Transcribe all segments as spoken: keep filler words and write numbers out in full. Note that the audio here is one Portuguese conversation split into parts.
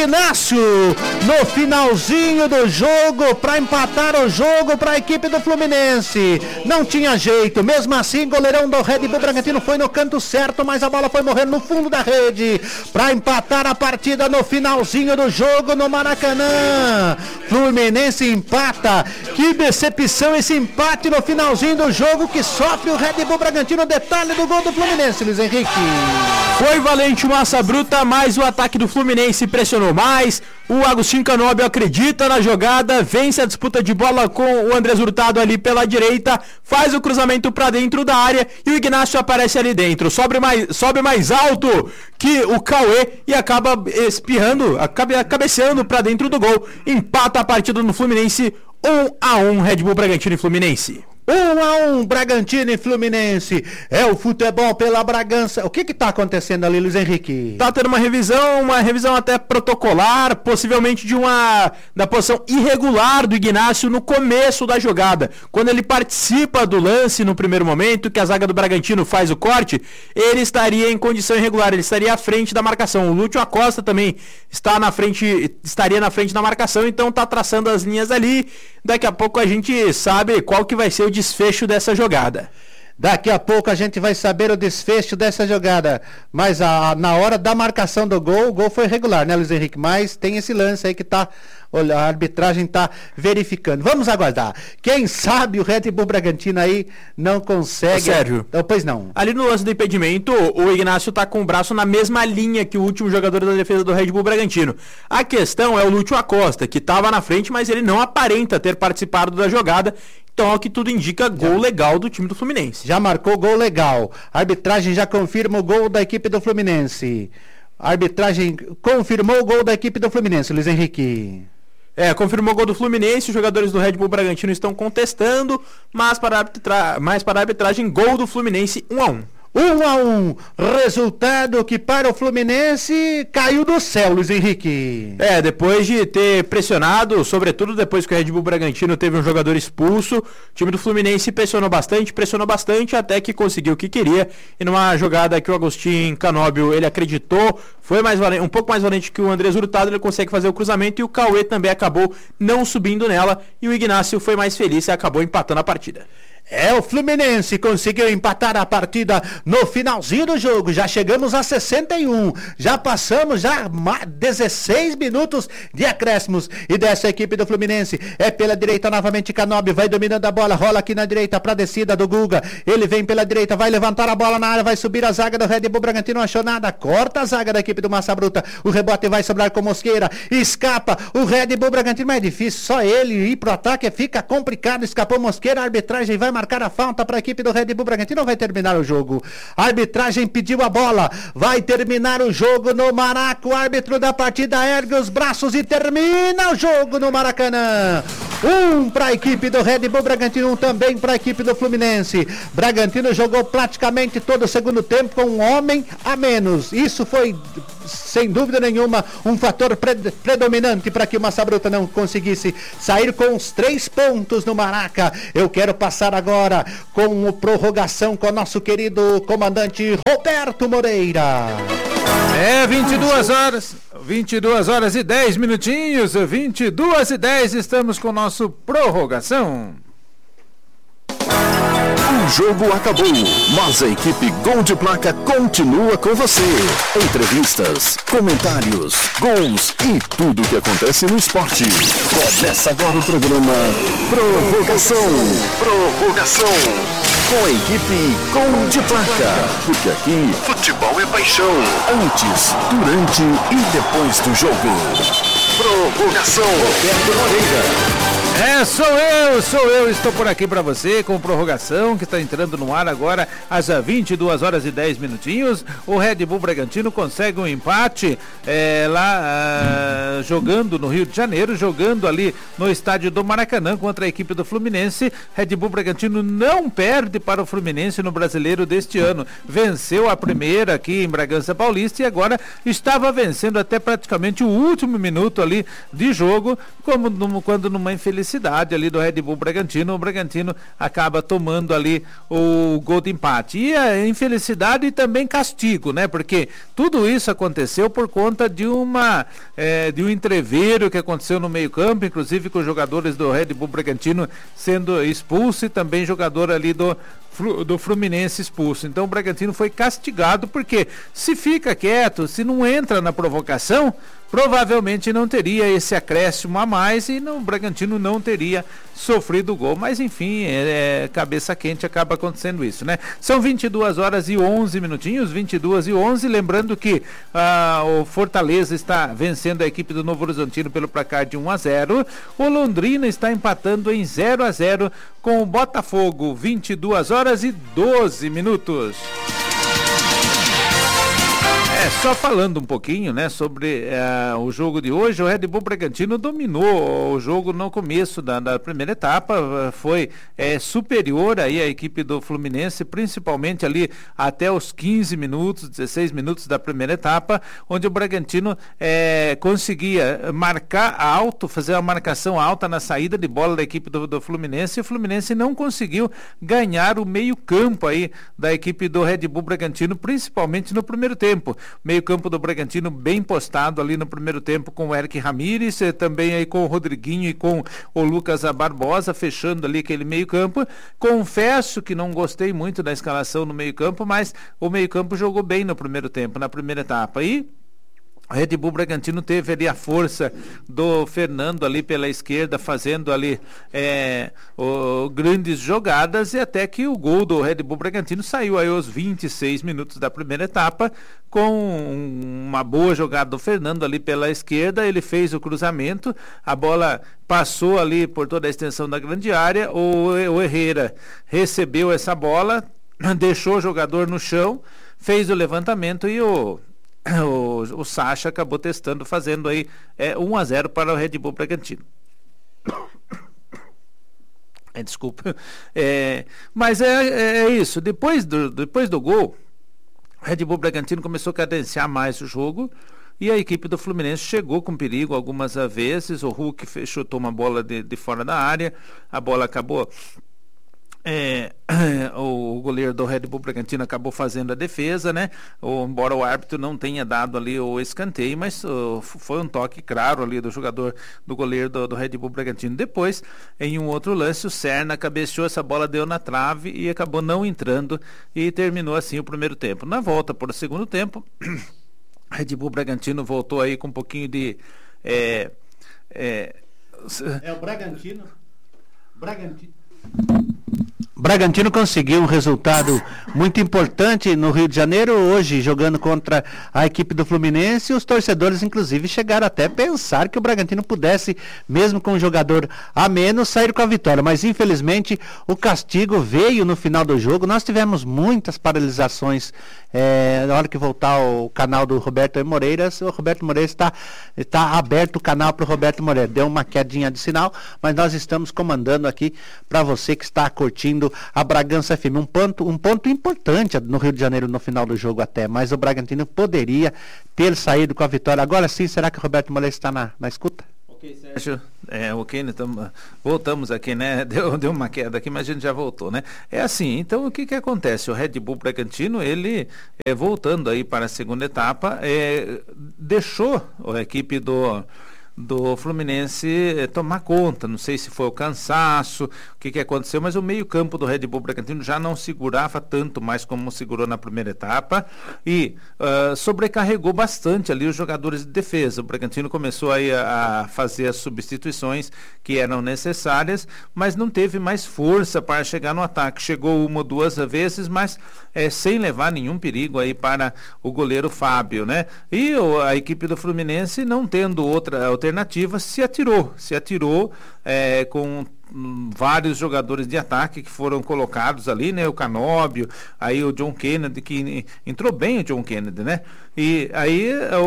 Ignácio, no finalzinho do jogo, para empatar o jogo para a equipe do Fluminense. Não tinha jeito, mesmo assim, goleirão do Red Bull Bragantino foi no canto certo, mas a bola foi morrendo no fundo da rede, para empatar a partida no finalzinho do jogo no Maracanã. Fluminense empata. Que decepção esse empate no finalzinho do jogo que sofre o Red Bull Bragantino. Detalhe do gol do Fluminense, Luiz Henrique. Foi valente massa bruta, mas o ataque do Fluminense pressionou mais. O Agostinho Canóbio acredita na jogada, vence a disputa de bola com o Andrés Hurtado ali pela direita, faz o cruzamento para dentro da área e o Ignácio aparece ali dentro, sobe mais, sobe mais alto que o Cauê e acaba espirrando, acaba cabeceando para dentro do gol, empata a partida no Fluminense, um a um Red Bull Bragantino e Fluminense. um a um, Bragantino e Fluminense. É o futebol pela Bragança. O que que tá acontecendo ali, Luiz Henrique? Tá tendo uma revisão, uma revisão até protocolar, possivelmente de uma da posição irregular do Ignácio no começo da jogada. Quando ele participa do lance no primeiro momento, que a zaga do Bragantino faz o corte, ele estaria em condição irregular, ele estaria à frente da marcação. O Lúcio Acosta também está na frente, estaria na frente da marcação, então tá traçando as linhas ali. Daqui a pouco a gente sabe qual que vai ser o desfecho dessa jogada. Daqui a pouco a gente vai saber o desfecho dessa jogada. Mas a, na hora da marcação do gol, o gol foi regular, né, Luiz Henrique? Mas tem esse lance aí que tá, olha, a arbitragem tá verificando. Vamos aguardar. Quem sabe o Red Bull Bragantino aí não consegue. Ô, Sérgio, oh, pois não. Ali no lance do impedimento, o Ignácio tá com o braço na mesma linha que o último jogador da defesa do Red Bull Bragantino. A questão é o Lúcio Acosta, que tava na frente, mas ele não aparenta ter participado da jogada. Então, ao que tudo indica, gol legal do time do Fluminense. Já marcou gol legal. A arbitragem já confirma o gol da equipe do Fluminense. A arbitragem confirmou o gol da equipe do Fluminense, Luiz Henrique. É, confirmou o gol do Fluminense, os jogadores do Red Bull Bragantino estão contestando, mas para a, arbitra... mas para a arbitragem, gol do Fluminense, um a um. um a um, resultado que para o Fluminense caiu do céu, Luiz Henrique. É, depois de ter pressionado, sobretudo depois que o Red Bull Bragantino teve um jogador expulso, o time do Fluminense pressionou bastante, pressionou bastante até que conseguiu o que queria, e numa jogada que o Agostinho Canóbio, ele acreditou, foi mais valente, um pouco mais valente que o Andrés Hurtado, ele consegue fazer o cruzamento e o Cauê também acabou não subindo nela, e o Ignácio foi mais feliz e acabou empatando a partida. É, o Fluminense conseguiu empatar a partida no finalzinho do jogo. Já chegamos a sessenta e um. Já passamos já dezesseis minutos de acréscimos. E dessa equipe do Fluminense é pela direita novamente Canóbio. Vai dominando a bola, rola aqui na direita para a descida do Guga. Ele vem pela direita, vai levantar a bola na área, vai subir a zaga do Red Bull Bragantino. Não achou nada, corta a zaga da equipe do Massa Bruta. O rebote vai sobrar com Mosqueira. Escapa o Red Bull Bragantino, mas é difícil. Só ele ir pro ataque fica complicado. Escapou Mosqueira, a arbitragem vai marcar a falta para a equipe do Red Bull Bragantino. Vai terminar o jogo. A arbitragem pediu a bola. Vai terminar o jogo no Maraca. O árbitro da partida ergue os braços e termina o jogo no Maracanã. Um para a equipe do Red Bull Bragantino, um também para a equipe do Fluminense. Bragantino jogou praticamente todo o segundo tempo com um homem a menos. Isso foi, sem dúvida nenhuma, um fator pre- predominante para que o Massa Bruta não conseguisse sair com os três pontos no Maraca. Eu quero passar agora com o prorrogação com o nosso querido comandante Roberto Moreira. É, vinte e duas horas, vinte e duas horas e dez minutinhos, vinte e duas e dez, estamos com o nosso prorrogação. O jogo acabou, mas a equipe Gol de Placa continua com você. Entrevistas, comentários, gols e tudo o que acontece no esporte. Começa agora o programa Prorrogação. Prorrogação. Com a equipe Gol de Placa. Porque aqui, futebol é paixão. Antes, durante e depois do jogo. Prorrogação. Roberto Moreira. É, sou eu, sou eu, estou por aqui para você com prorrogação que está entrando no ar agora às vinte e duas horas e dez minutinhos. O Red Bull Bragantino consegue um empate é, lá ah, jogando no Rio de Janeiro, jogando ali no estádio do Maracanã contra a equipe do Fluminense. Red Bull Bragantino não perde para o Fluminense no Brasileiro deste ano. Venceu a primeira aqui em Bragança Paulista e agora estava vencendo até praticamente o último minuto ali de jogo, como num, quando numa infelicidade infelicidade ali do Red Bull Bragantino, o Bragantino acaba tomando ali o gol de empate. E a infelicidade e também castigo, né? Porque tudo isso aconteceu por conta de uma é, de um entreveiro que aconteceu no meio-campo, inclusive com os jogadores do Red Bull Bragantino sendo expulso e também jogador ali do do Fluminense expulso. Então o Bragantino foi castigado, porque se fica quieto, se não entra na provocação, provavelmente não teria esse acréscimo a mais e não, o Bragantino não teria sofrido gol. Mas enfim, é, é, cabeça quente, acaba acontecendo isso, né? São vinte e duas horas e onze minutinhos, vinte e duas e onze, lembrando que ah, o Fortaleza está vencendo a equipe do Novo Horizontino pelo placar de um a zero, o Londrina está empatando em zero a zero com o Botafogo, vinte e duas horas e doze minutos. É, só falando um pouquinho, né, sobre uh, o jogo de hoje, o Red Bull Bragantino dominou o jogo no começo da, da primeira etapa, uh, foi é, superior aí à equipe do Fluminense, principalmente ali até os quinze minutos, dezesseis minutos da primeira etapa, onde o Bragantino é, conseguia marcar alto, fazer uma marcação alta na saída de bola da equipe do, do Fluminense, e o Fluminense não conseguiu ganhar o meio campo aí da equipe do Red Bull Bragantino, principalmente no primeiro tempo. Meio campo do Bragantino bem postado ali no primeiro tempo com o Eric Ramírez, também aí com o Rodriguinho e com o Lucas Barbosa, fechando ali aquele meio campo. Confesso que não gostei muito da escalação no meio campo, mas o meio campo jogou bem no primeiro tempo, na primeira etapa. E o Red Bull Bragantino teve ali a força do Fernando ali pela esquerda, fazendo ali é, o, grandes jogadas, e até que o gol do Red Bull Bragantino saiu aí aos vinte e seis minutos da primeira etapa, com uma boa jogada do Fernando ali pela esquerda. Ele fez o cruzamento, a bola passou ali por toda a extensão da grande área, o, o Herrera recebeu essa bola, deixou o jogador no chão, fez o levantamento e o O, o Sacha acabou testando, fazendo aí é, um a zero para o Red Bull Bragantino. É, desculpa. É, mas é, é isso. Depois do, depois do gol, o Red Bull Bragantino começou a cadenciar mais o jogo. E a equipe do Fluminense chegou com perigo algumas vezes. O Hulk chutou uma bola de, de fora da área. A bola acabou... É, o goleiro do Red Bull Bragantino acabou fazendo a defesa, né? O, embora o árbitro não tenha dado ali o escanteio, mas uh, foi um toque claro ali do jogador, do goleiro do, do Red Bull Bragantino. Depois, em um outro lance, o Serna cabeceou, essa bola deu na trave e acabou não entrando, e terminou assim o primeiro tempo. Na volta para o segundo tempo, o Red Bull Bragantino voltou aí com um pouquinho de... É, é, é o Bragantino Bragantino Bragantino conseguiu um resultado muito importante no Rio de Janeiro hoje, jogando contra a equipe do Fluminense. Os torcedores, inclusive, chegaram até a pensar que o Bragantino pudesse, mesmo com um jogador a menos, sair com a vitória. Mas, infelizmente, o castigo veio no final do jogo. Nós tivemos muitas paralisações. É, na hora que voltar o canal do Roberto Moreira, o Roberto Moreira está, está aberto o canal para o Roberto Moreira. Deu uma quedinha de sinal, mas nós estamos comandando aqui para você que está curtindo a Bragança F M. Um ponto, um ponto importante no Rio de Janeiro no final do jogo até, mas o Bragantino poderia ter saído com a vitória. Agora sim, será que o Roberto Moreira está na, na escuta? Ok, Sérgio, é, ok, né, tamo, voltamos aqui, né, deu, deu uma queda aqui, mas a gente já voltou, né, é assim, então o que que acontece, o Red Bull Bragantino, ele, é, voltando aí para a segunda etapa, é, deixou a equipe do... do Fluminense eh, tomar conta, não sei se foi o cansaço, o que que aconteceu, mas o meio campo do Red Bull Bragantino já não segurava tanto mais como segurou na primeira etapa e uh, sobrecarregou bastante ali os jogadores de defesa. O Bragantino começou aí a, a fazer as substituições que eram necessárias, mas não teve mais força para chegar no ataque. Chegou uma ou duas vezes, mas é, sem levar nenhum perigo aí para o goleiro Fábio, né? E o, a equipe do Fluminense, não tendo outra alternativa, se atirou, se atirou é, com hum, vários jogadores de ataque que foram colocados ali, né? O Canóbio, aí o John Kennedy, que entrou bem o John Kennedy, né? E aí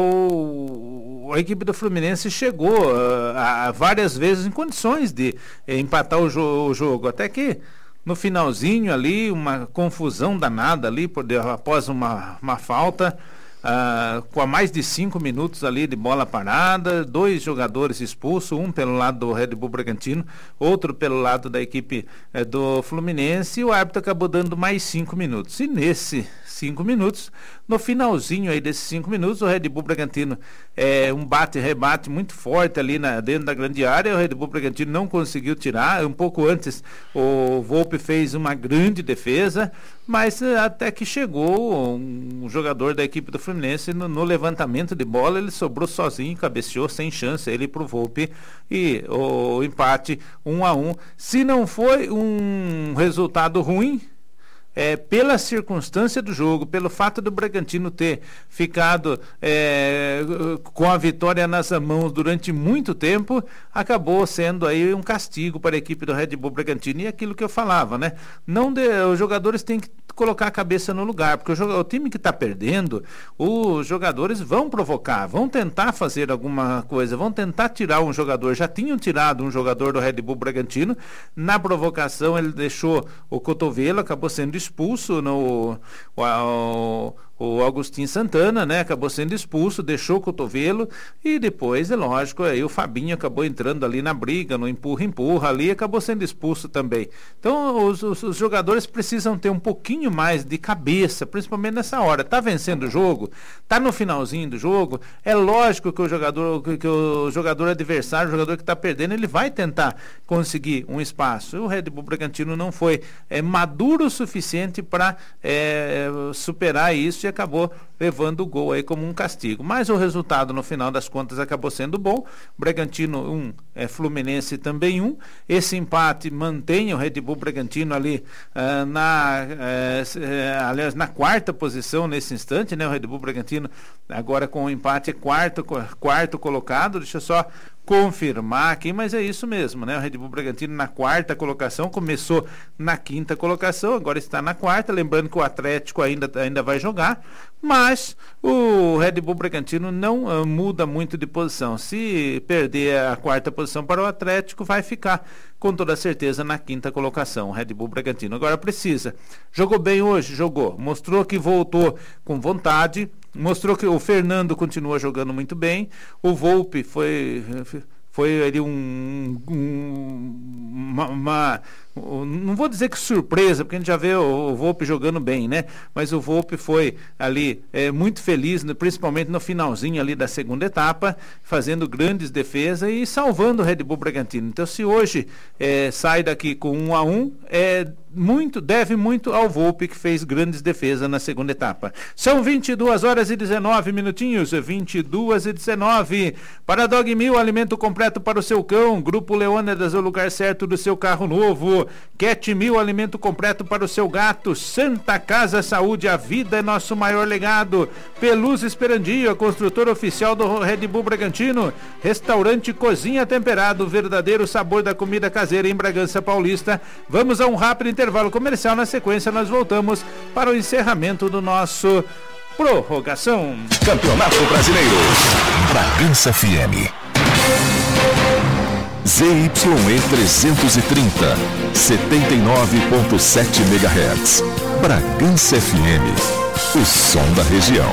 o, a equipe do Fluminense chegou uh, a, várias vezes em condições de eh, empatar o, jo- o jogo, até que no finalzinho ali, uma confusão danada ali, por, após uma, uma falta, ah, com a mais de cinco minutos ali de bola parada, dois jogadores expulsos, um pelo lado do Red Bull Bragantino, outro pelo lado da equipe eh, do Fluminense, e o árbitro acabou dando mais cinco minutos. E nesse cinco minutos, no finalzinho aí desses cinco minutos, o Red Bull Bragantino é um bate-rebate muito forte ali na, dentro da grande área, o Red Bull Bragantino não conseguiu tirar, um pouco antes o Volpi fez uma grande defesa, mas até que chegou um jogador da equipe do Fluminense no, no levantamento de bola, ele sobrou sozinho, cabeceou sem chance, ele pro Volpi, e o, o empate um a um. Se não foi um resultado ruim, É, pela circunstância do jogo, pelo fato do Bragantino ter ficado é, com a vitória nas mãos durante muito tempo, acabou sendo aí um castigo para a equipe do Red Bull Bragantino. E aquilo que eu falava, né? Não de, os jogadores têm que colocar a cabeça no lugar, porque o, o time que está perdendo, os jogadores vão provocar, vão tentar fazer alguma coisa, vão tentar tirar um jogador. Já tinham tirado um jogador do Red Bull Bragantino, na provocação ele deixou o cotovelo, acabou sendo expulso no o, o, o Agostinho Santana, né? Acabou sendo expulso, deixou o cotovelo, e depois, é lógico, aí o Fabinho acabou entrando ali na briga, no empurra-empurra ali, acabou sendo expulso também. Então os, os, os jogadores precisam ter um pouquinho mais de cabeça, principalmente nessa hora. Tá vencendo o jogo, tá no finalzinho do jogo, é lógico que o jogador, que, que o jogador adversário, o jogador que tá perdendo, ele vai tentar conseguir um espaço. O Red Bull Bragantino não foi é, maduro o suficiente para é, superar isso, e acabou levando o gol aí como um castigo. Mas o resultado, no final das contas, acabou sendo bom. Bragantino um, é, Fluminense também um. Esse empate mantém o Red Bull Bragantino ali uh, na, uh, aliás, na quarta posição nesse instante, né? O Red Bull Bragantino agora com o empate é quarto, quarto colocado. Deixa eu só confirmar aqui, mas é isso mesmo, né? O Red Bull Bragantino na quarta colocação, começou na quinta colocação, agora está na quarta, lembrando que o Atlético ainda, ainda vai jogar, mas o Red Bull Bragantino não uh, muda muito de posição. Se perder a quarta posição para o Atlético, vai ficar com toda certeza na quinta colocação, o Red Bull Bragantino. Agora precisa, jogou bem hoje, jogou, mostrou que voltou com vontade, mostrou que o Fernando continua jogando muito bem, o Volpi foi foi ali um, um uma, uma não vou dizer que surpresa, porque a gente já vê o, o Volpi jogando bem, né? Mas o Volpi foi ali é, muito feliz, né? Principalmente no finalzinho ali da segunda etapa, fazendo grandes defesas e salvando o Red Bull Bragantino. Então, se hoje é, sai daqui com um a um, é muito, deve muito ao Volpi, que fez grandes defesas na segunda etapa. São vinte e duas horas e dezenove minutinhos, vinte e duas e dezenove. Para Dog Mil, alimento completo para o seu cão. Grupo Leônidas, o lugar certo do seu carro novo. Cat Mil, alimento completo para o seu gato. Santa Casa Saúde, a vida é nosso maior legado. Peluz Esperandio, a construtora oficial do Red Bull Bragantino. Restaurante Cozinha Temperado, o verdadeiro sabor da comida caseira em Bragança Paulista. Vamos a um rápido intervalo comercial. Na sequência nós voltamos para o encerramento do nosso Prorrogação. Campeonato Brasileiro. Bragança F M. Z Y E trezentos e trinta, setenta e nove ponto sete megahertz. Bragança F M, o som da região.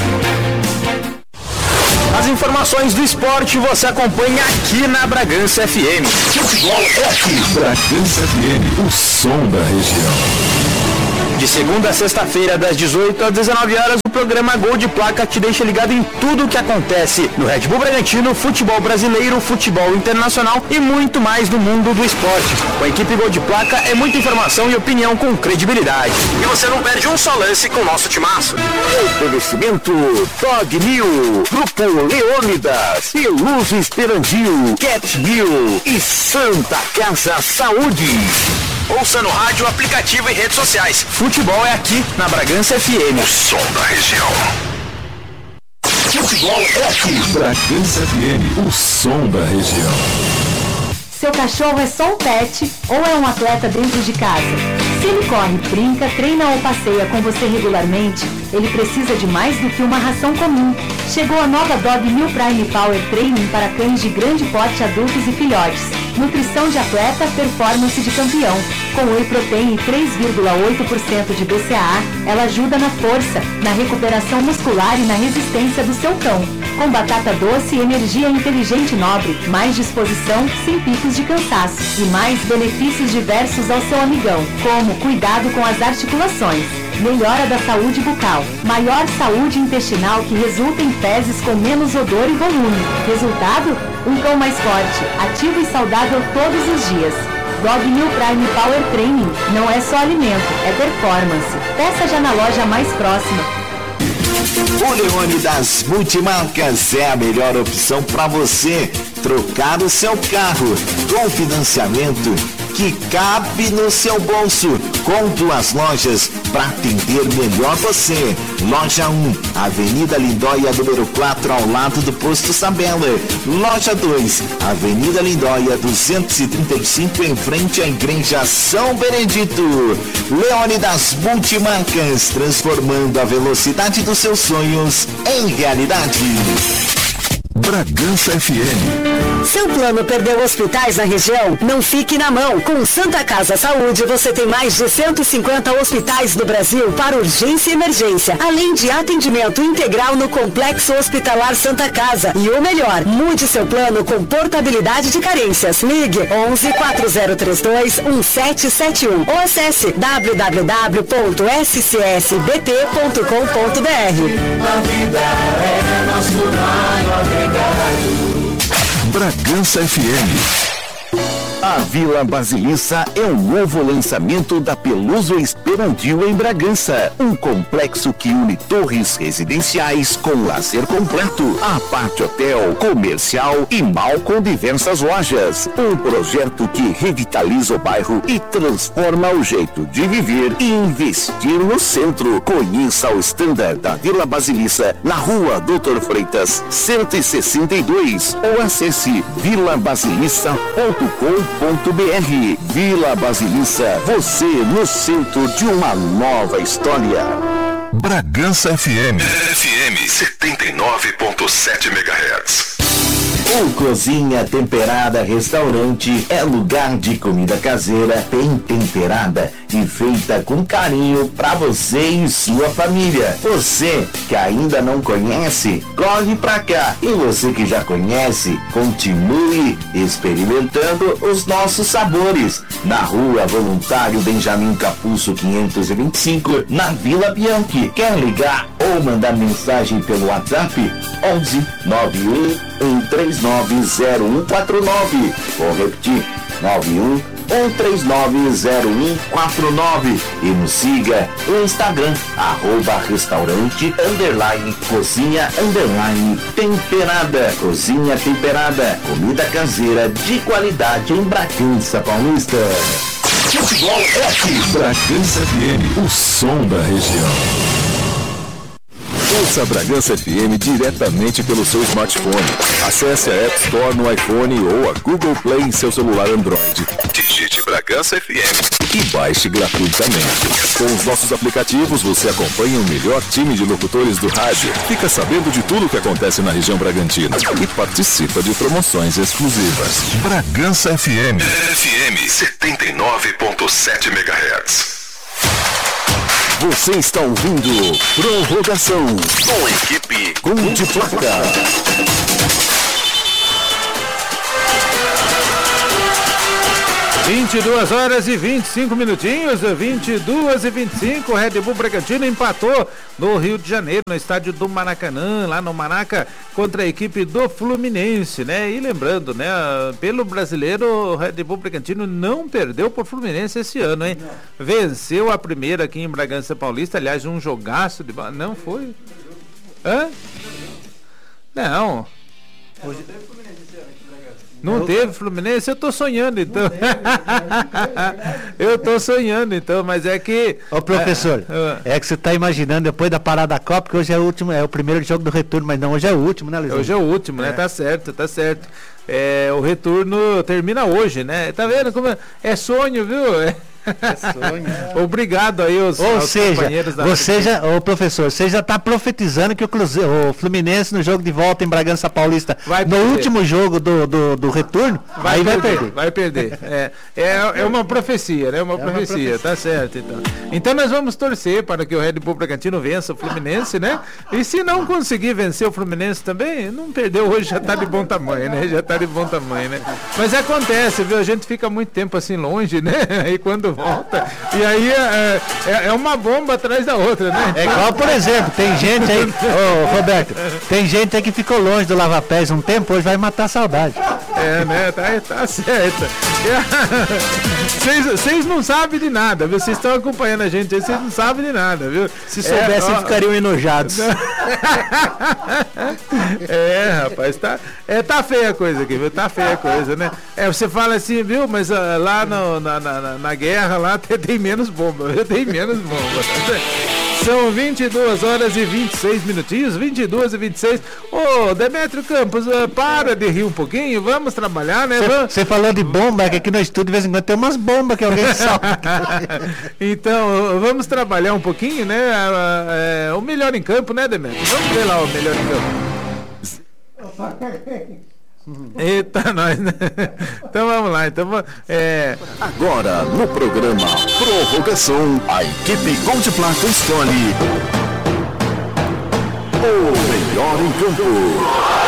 As informações do esporte você acompanha aqui na Bragança F M. Futebol é aqui. Bragança F M, o som da região. De segunda a sexta-feira, das dezoito às dezenove horas, o programa Gol de Placa te deixa ligado em tudo o que acontece no Red Bull Bragantino, futebol brasileiro, futebol internacional e muito mais do mundo do esporte. Com a equipe Gol de Placa é muita informação e opinião com credibilidade. E você não perde um só lance com o nosso timaço. Oferecimento Dog Mil, Grupo Leônidas, Peluz Esperandio, Cat Mil e Santa Casa Saúde. Ouça no rádio, aplicativo e redes sociais. Futebol é aqui na Bragança F M. O som da região. Futebol é aqui. Bragança F M, o som da região. Seu cachorro é só um pet ou é um atleta dentro de casa? Se ele corre, brinca, treina ou passeia com você regularmente, ele precisa de mais do que uma ração comum. Chegou a nova Dog New Prime Power Training para cães de grande porte, adultos e filhotes. Nutrição de atleta, performance de campeão. Com whey protein e três vírgula oito por cento de B C A A, ela ajuda na força, na recuperação muscular e na resistência do seu cão. Com batata doce e energia inteligente e nobre, mais disposição, sem picos de cansaço. E mais benefícios diversos ao seu amigão, como cuidado com as articulações, melhora da saúde bucal, maior saúde intestinal que resulta em fezes com menos odor e volume. Resultado? Um cão mais forte, ativo e saudável todos os dias. Dog New Prime Power Training não é só alimento, é performance. Peça já na loja mais próxima. O Leônidas Multimarcas é a melhor opção para você trocar o seu carro com financiamento que cabe no seu bolso, com duas lojas para atender melhor você. Loja um, Avenida Lindóia, número quatro, ao lado do Posto Sabela. Loja dois, Avenida Lindóia, duzentos e trinta e cinco, em frente à Igreja São Benedito. Leônidas Multimarcas, transformando a velocidade dos seus sonhos em realidade. Bragança F M. Seu plano perdeu hospitais na região? Não fique na mão. Com Santa Casa Saúde, você tem mais de cento e cinquenta hospitais no Brasil para urgência e emergência, além de atendimento integral no Complexo Hospitalar Santa Casa. E o melhor, mude seu plano com portabilidade de carências. Ligue onze, quatro zero três dois, um sete sete um ou acesse w w w ponto s c s b t ponto com ponto b r. A vida é nosso maior. Bragança F M. A Vila Basilissa é o novo lançamento da Peluso Esperantil em Bragança. Um complexo que une torres residenciais com lazer completo, a parte hotel, comercial e mall com diversas lojas. Um projeto que revitaliza o bairro e transforma o jeito de viver e investir no centro. Conheça o standard da Vila Basilissa na rua Doutor Freitas, cento e sessenta e dois, ou acesse vila basilissa ponto com ponto b r. Vila Basilissa, você no centro de uma nova história. Bragança F M. F M setenta e nove ponto sete megahertz. O Cozinha Temperada Restaurante é lugar de comida caseira, bem temperada e feita com carinho para você e sua família. Você que ainda não conhece, corre pra cá. E você que já conhece, continue experimentando os nossos sabores. Na Rua Voluntário Benjamin Capuzzo quinhentos e vinte e cinco, na Vila Bianchi. Quer ligar ou mandar mensagem pelo WhatsApp? onze, nove um, um três nove zero um quatro nove. Vou repetir, nove um, um três nove zero um quatro nove. E nos siga no Instagram, arroba restaurante, underline, cozinha, underline, temperada. Cozinha Temperada, comida caseira de qualidade em Bragança Paulista. Futebol é aqui. Bragança F M, o som da região. Ouça a Bragança F M diretamente pelo seu smartphone. Acesse a App Store no iPhone ou a Google Play em seu celular Android. Digite Bragança F M e baixe gratuitamente. Com os nossos aplicativos, você acompanha o melhor time de locutores do rádio, fica sabendo de tudo o que acontece na região bragantina e participa de promoções exclusivas. Bragança F M. F M setenta e nove ponto sete megahertz. Você está ouvindo Prorrogação com a equipe Gol de Placa. vinte e duas horas e vinte e cinco minutinhos, vinte e duas e vinte e cinco, o Red Bull Bragantino empatou no Rio de Janeiro, no estádio do Maracanã, lá no Maraca, contra a equipe do Fluminense, né? E lembrando, né, pelo brasileiro, o Red Bull Bragantino não perdeu por Fluminense esse ano, hein? Não. Venceu a primeira aqui em Bragança Paulista, aliás, um jogaço de... Não foi? Hã? Não. Hoje teve Fluminense esse ano. Não eu teve Fluminense? Eu tô sonhando então. Eu tô sonhando então, mas é que... Ô professor, é, é que você tá imaginando depois da parada da Copa, porque hoje é o último, é o primeiro jogo do retorno, mas não, hoje é o último, né, Luizão? Hoje é o último, é. né? Tá certo, tá certo. É, o retorno termina hoje, né? Tá vendo como é, é sonho, viu? É. É sonho. Obrigado aí aos, Ou aos seja, companheiros da você já, ô professor, você já está profetizando que o, Cruzeiro, o Fluminense no jogo de volta em Bragança Paulista, Vai no perder. último jogo do, do, do retorno, Vai aí perder, vai perder. vai perder. É, é, é uma profecia, né? Uma, É uma profecia, profecia. tá certo então. Então nós vamos torcer para que o Red Bull Bragantino vença o Fluminense, né? E se não conseguir vencer o Fluminense também, não perdeu hoje, já tá de bom tamanho, né? Já tá de bom tamanho, né? Mas acontece, viu? A gente fica muito tempo assim longe, né? Aí quando volta, e aí é, é, é uma bomba atrás da outra, né? É igual, por exemplo, tem gente aí, ô Roberto, tem gente aí que ficou longe do lava-pés um tempo, hoje vai matar a saudade. É, né? Tá, tá certo. Vocês não sabem de nada, viu? Vocês estão acompanhando a gente aí, vocês não sabem de nada, viu? Se soubessem, É, ó, ficariam enojados. É, rapaz, tá, é, tá feia a coisa aqui, viu? Tá feia a coisa, né? É, você fala assim, viu? Mas ah, lá no, na, na, na guerra, lá tem, tem menos bomba, viu? Tem menos bomba. São vinte e duas horas e vinte e seis minutinhos, vinte e duas e vinte e seis. Ô, Demétrio Campos, ah, para de rir um pouquinho, vamos trabalhar, né? Vamos... Você falou de bomba, que aqui no estúdio de vez em quando tem umas bombas que alguém salta. Então, vamos trabalhar um pouquinho, né? Ah, é, o melhor em campo, né, Demétrio? Vamos ver lá o melhor em campo. Eita, nós, né? Então vamos lá. Então, é... Agora, no programa Prorrogação, a equipe Gol de Placa escolhe o melhor em campo.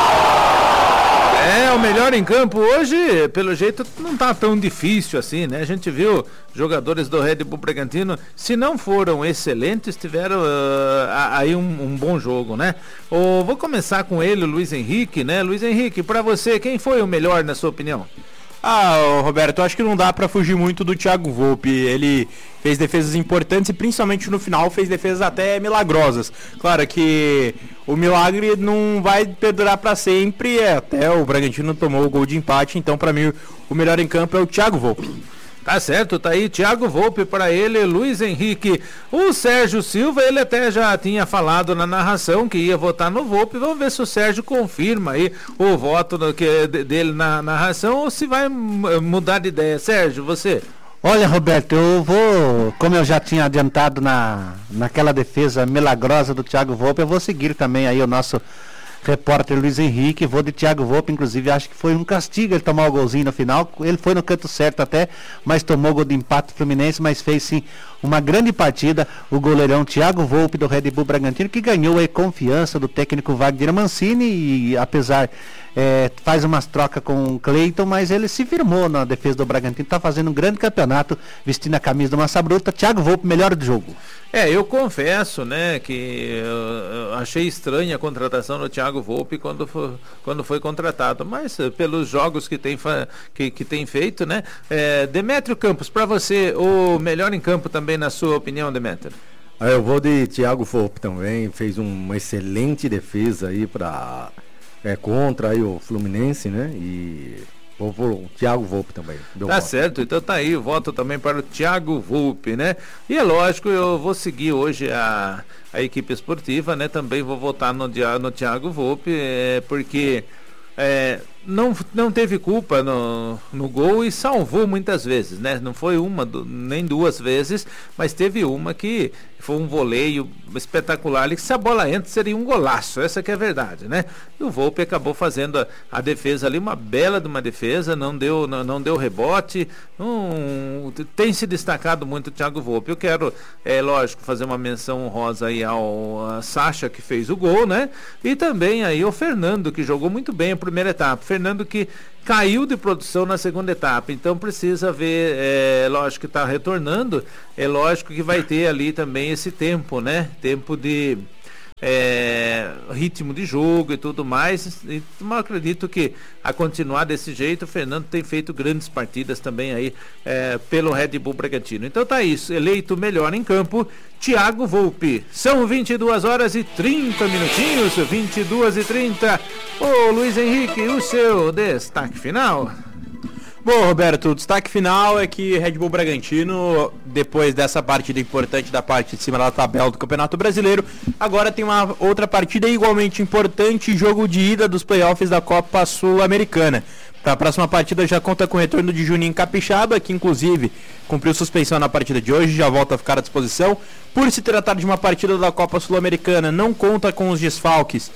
É, o melhor em campo hoje, pelo jeito, não tá tão difícil assim, né? A gente viu jogadores do Red Bull Bragantino, se não foram excelentes, tiveram uh, aí um, um bom jogo, né? Oh, vou começar com ele, o Luiz Henrique, né? Luiz Henrique, pra você, quem foi o melhor na sua opinião? Ah, ô, Roberto, eu acho que não dá pra fugir muito do Thiago Volpi. Ele fez defesas importantes e principalmente no final fez defesas até milagrosas. Claro que o milagre não vai perdurar pra sempre, é, até o Bragantino tomou o gol de empate, então pra mim o melhor em campo é o Thiago Volpi. Tá certo, tá aí Thiago Volpi para ele, Luiz Henrique. O Sérgio Silva, ele até já tinha falado na narração que ia votar no Volpi. Vamos ver se o Sérgio confirma aí o voto no, que, dele na narração ou se vai mudar de ideia. Sérgio, você? Olha, Roberto, eu vou, como eu já tinha adiantado na, naquela defesa milagrosa do Thiago Volpi, eu vou seguir também aí o nosso repórter Luiz Henrique, vou de Thiago Volpi, inclusive acho que foi um castigo ele tomar o golzinho no final, ele foi no canto certo até, mas tomou o gol de empate do Fluminense, mas fez sim uma grande partida, o goleirão Thiago Volpi do Red Bull Bragantino, que ganhou a confiança do técnico Wagner Mancini e apesar, é, faz umas trocas com o Cleiton, mas ele se firmou na defesa do Bragantino, está fazendo um grande campeonato, vestindo a camisa do Massa Bruta. Thiago Volpi, melhor do jogo. É, eu confesso, né, que eu, eu achei estranha a contratação do Thiago Volpi quando foi, quando foi contratado, mas uh, pelos jogos que tem, que, que tem feito, né, é, Demétrio Campos, para você, o melhor em campo também, na sua opinião, Demétrio? Ah, eu vou de Thiago Volpi também, fez uma excelente defesa aí para é, contra aí o Fluminense, né, e... Vou o Thiago Volpi também. Tá voto. Certo, então tá aí o voto também para o Thiago Volpi, né? E é lógico, eu vou seguir hoje a, a equipe esportiva, né? Também vou votar no, no Thiago Volpi, é, porque é, não, não teve culpa no, no gol e salvou muitas vezes, né? Não foi uma, nem duas vezes, mas teve uma que foi um voleio espetacular ali, que se a bola entra seria um golaço, essa que é a verdade, né? E o Volpi acabou fazendo a, a defesa ali, uma bela de uma defesa, não deu, não, não deu rebote, um, tem se destacado muito o Thiago Volpi. Eu quero, é lógico, fazer uma menção honrosa aí ao a Sacha, que fez o gol, né? E também aí o Fernando, que jogou muito bem a primeira etapa, Fernando que caiu de produção na segunda etapa, então precisa ver, é lógico que está retornando, é lógico que vai ter ali também esse tempo, né? Tempo de é, ritmo de jogo e tudo mais. Então, eu acredito que a continuar desse jeito, o Fernando tem feito grandes partidas também aí é, pelo Red Bull Bragantino. Então tá isso, eleito melhor em campo, Thiago Volpi. São vinte e duas horas e trinta minutinhos, vinte e duas e trinta. Ô Luiz Henrique, o seu destaque final? Bom, Roberto, o destaque final é que Red Bull Bragantino, depois dessa partida importante da parte de cima da tabela do Campeonato Brasileiro, agora tem uma outra partida igualmente importante, jogo de ida dos playoffs da Copa Sul-Americana. Para a próxima partida já conta com o retorno de Juninho Capixaba, que inclusive cumpriu suspensão na partida de hoje, já volta a ficar à disposição. Por se tratar de uma partida da Copa Sul-Americana, não conta com os desfalques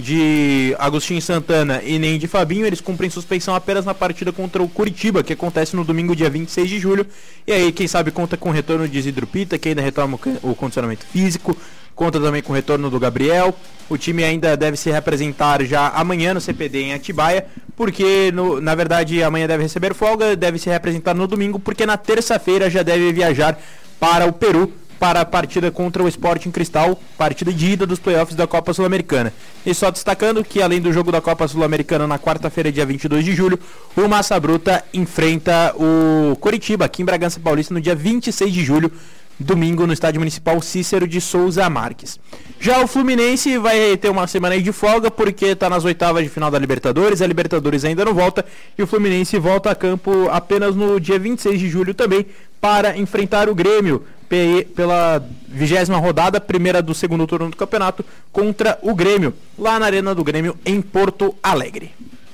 de Agostinho Santana e nem de Fabinho. Eles cumprem suspensão apenas na partida contra o Curitiba, que acontece no domingo, dia vinte e seis de julho. E aí, quem sabe, conta com o retorno de Isidro Pita, que ainda retoma o condicionamento físico. Conta também com o retorno do Gabriel. O time ainda deve se representar já amanhã no C P D em Atibaia, porque no, na verdade amanhã deve receber folga, deve se representar no domingo, porque na terça-feira já deve viajar para o Peru para a partida contra o Sporting Cristal, partida de ida dos playoffs da Copa Sul-Americana. E só destacando que, além do jogo da Copa Sul-Americana na quarta-feira, dia vinte e dois de julho, o Massa Bruta enfrenta o Coritiba, aqui em Bragança Paulista, no dia vinte e seis de julho, domingo, no Estádio Municipal Cícero de Souza Marques. Já o Fluminense vai ter uma semana aí de folga, porque está nas oitavas de final da Libertadores, a Libertadores ainda não volta, e o Fluminense volta a campo apenas no dia vinte e seis de julho também, para enfrentar o Grêmio, pela vigésima rodada, primeira do segundo turno do campeonato, contra o Grêmio, lá na Arena do Grêmio, em Porto Alegre.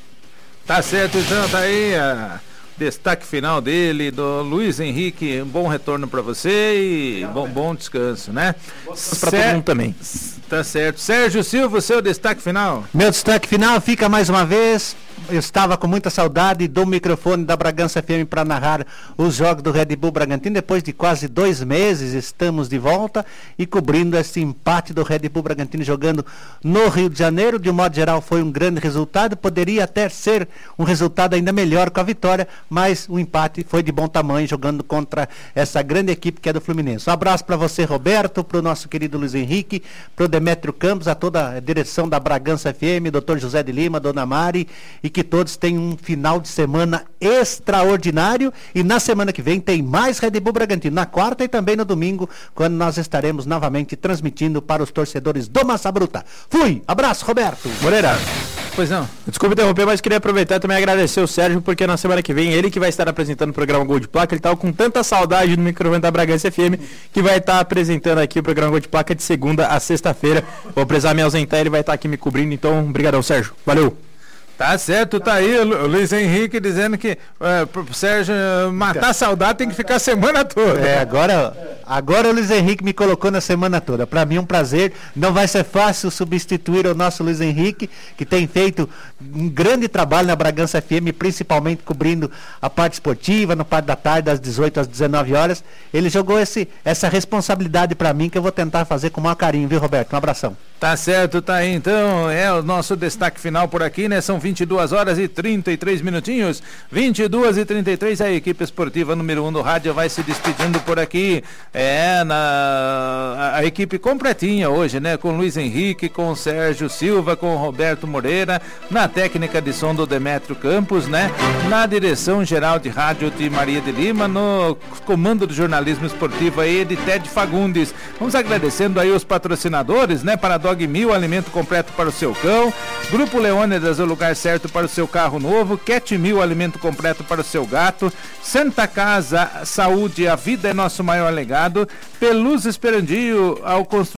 Tá certo, então, tá aí a destaque final dele, do Luiz Henrique. Um bom retorno para você e bom, bom descanso, né? Para todo mundo também. Tá certo. Sérgio Silva, seu destaque final. Meu destaque final fica mais uma vez. Eu estava com muita saudade do microfone da Bragança F M para narrar os jogos do Red Bull Bragantino. Depois de quase dois meses estamos de volta e cobrindo esse empate do Red Bull Bragantino jogando no Rio de Janeiro. De um modo geral foi um grande resultado, poderia até ser um resultado ainda melhor com a vitória, mas o empate foi de bom tamanho jogando contra essa grande equipe que é do Fluminense. Um abraço para você, Roberto, para o nosso querido Luiz Henrique, para o Demétrio Campos, a toda a direção da Bragança F M, doutor José de Lima, dona Mari, e que todos tenham um final de semana extraordinário. E na semana que vem tem mais Red Bull Bragantino, na quarta e também no domingo, quando nós estaremos novamente transmitindo para os torcedores do Massa Bruta. Fui! Abraço, Roberto Moreira. Pois não. Desculpa interromper, mas queria aproveitar e também agradecer o Sérgio, porque na semana que vem ele que vai estar apresentando o programa Gol de Placa. Ele estava com tanta saudade do microfone da Bragança F M que vai estar apresentando aqui o programa Gol de Placa de segunda a sexta-feira. Vou precisar me ausentar, ele vai estar aqui me cobrindo, então brigadão, Sérgio. Valeu! Tá certo, tá aí o Luiz Henrique dizendo que é, pro Sérgio matar a saudade tem que ficar a semana toda. É, agora, agora o Luiz Henrique me colocou na semana toda. Para mim é um prazer, não vai ser fácil substituir o nosso Luiz Henrique, que tem feito um grande trabalho na Bragança F M, principalmente cobrindo a parte esportiva, na parte da tarde, das dezoito às dezenove horas. Ele jogou esse, essa responsabilidade para mim, que eu vou tentar fazer com o maior carinho, viu, Roberto? Um abração. Tá certo, tá aí então, é o nosso destaque final por aqui, né? São vinte e duas horas e trinta e três minutinhos, vinte e duas e trinta e três, a equipe esportiva número um do rádio vai se despedindo por aqui, é, na a, a equipe completinha hoje, né? Com Luiz Henrique, com Sérgio Silva, com Roberto Moreira, na técnica de som do Demétrio Campos, né? Na direção geral de rádio de Maria de Lima, no comando do jornalismo esportivo aí de Ted Fagundes. Vamos agradecendo aí os patrocinadores, né? Para Dog Mil, alimento completo para o seu cão. Grupo Leônidas, o lugar certo para o seu carro novo. Cat Mil, alimento completo para o seu gato. Santa Casa Saúde, a vida é nosso maior legado. Peluz Esperandio, ao construir